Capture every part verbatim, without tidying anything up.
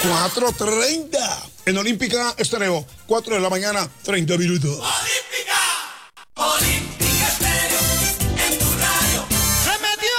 cuatro treinta. En Olímpica Estéreo, cuatro de la mañana, treinta minutos. Olímpica, Olímpica Estéreo, en tu radio. ¡Se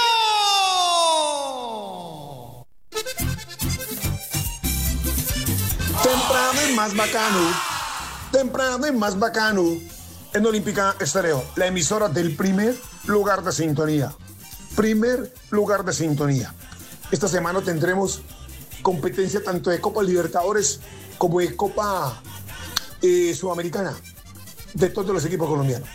metió! Temprano y más bacano. Temprano y más bacano. En Olímpica Estéreo, la emisora del primer lugar de sintonía. Primer lugar de sintonía. Esta semana tendremos competencia tanto de Copa Libertadores como de Copa eh, Sudamericana de todos los equipos colombianos.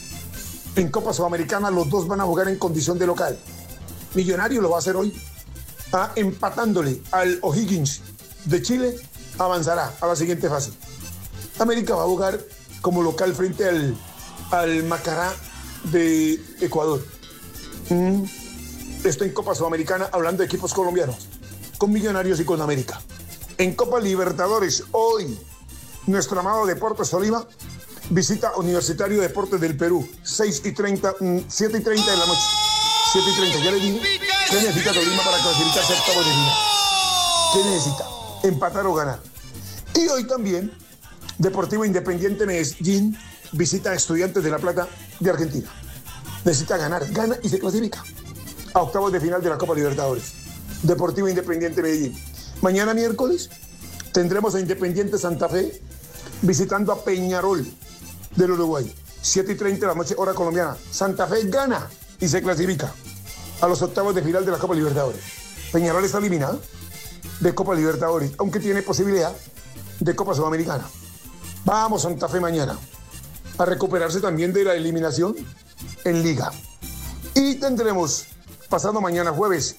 En Copa Sudamericana los dos van a jugar en condición de local. Millonario lo va a hacer hoy, ah, empatándole al O'Higgins de Chile, avanzará a la siguiente fase. América va a jugar como local frente al, al Macará de Ecuador. Mm. Esto en Copa Sudamericana, hablando de equipos colombianos, con Millonarios y con América. En Copa Libertadores, hoy, nuestro amado Deportes Tolima visita Universitario Deportes del Perú, seis y treinta, siete y treinta de la noche. siete y treinta, ya le dije, ¿qué necesita Tolima para clasificarse a octavos de final? ¿Qué necesita? Empatar o ganar. Y hoy también, Deportivo Independiente Medellín visita a Estudiantes de La Plata de Argentina. Necesita ganar, gana y se clasifica a octavos de final de la Copa Libertadores. Deportivo Independiente Medellín. Mañana miércoles tendremos a Independiente Santa Fe visitando a Peñarol del Uruguay. siete y treinta de la noche, hora colombiana. Santa Fe gana y se clasifica a los octavos de final de la Copa Libertadores. Peñarol está eliminado de Copa Libertadores, aunque tiene posibilidad de Copa Sudamericana. Vamos, Santa Fe, mañana a recuperarse también de la eliminación en Liga. Y tendremos pasado mañana jueves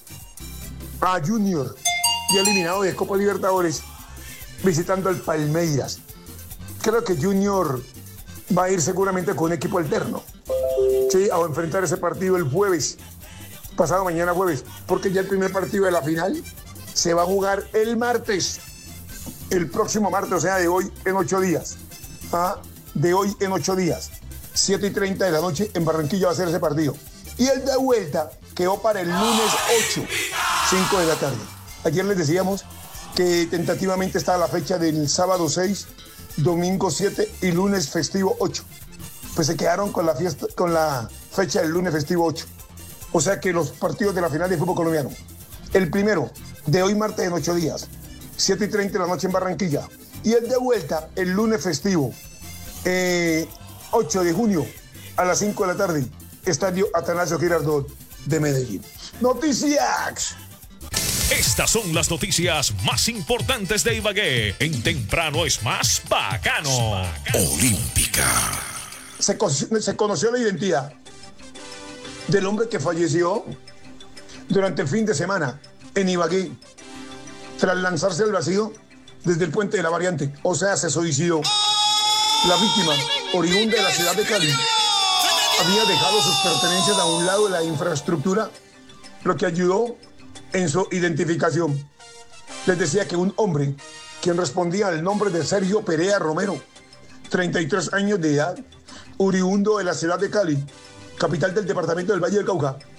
a Junior, ya eliminado de Copa Libertadores, visitando al Palmeiras. Creo que Junior va a ir seguramente con un equipo alterno, sí, a enfrentar ese partido el jueves, pasado mañana jueves, porque ya el primer partido de la final se va a jugar el martes, el próximo martes, o sea, de hoy en ocho días. ¿Ah? De hoy en ocho días. siete y treinta de la noche en Barranquilla va a ser ese partido. Y el de vuelta quedó para el lunes ocho, cinco de la tarde. Ayer les decíamos que tentativamente estaba la fecha del sábado seis, domingo siete y lunes festivo ocho. Pues se quedaron con la, fiesta, con la fecha del lunes festivo ocho. O sea que los partidos de la final de fútbol colombiano. El primero, de hoy martes en ocho días, siete y treinta de la noche en Barranquilla. Y el de vuelta, el lunes festivo, eh, ocho de junio, a las cinco de la tarde, Estadio Atanasio Girardot de Medellín. Noticias. Estas son las noticias más importantes de Ibagué. En Temprano es más bacano. Olímpica. Se, se conoció la identidad del hombre que falleció durante el fin de semana en Ibagué, tras lanzarse al vacío desde el puente de la Variante. O sea, se suicidó. La víctima, oriunda de la ciudad de Cali, había dejado sus pertenencias a un lado de la infraestructura, lo que ayudó en su identificación. Les decía que un hombre, quien respondía al nombre de Sergio Perea Romero, treinta y tres años de edad, oriundo de la ciudad de Cali, capital del departamento del Valle del Cauca,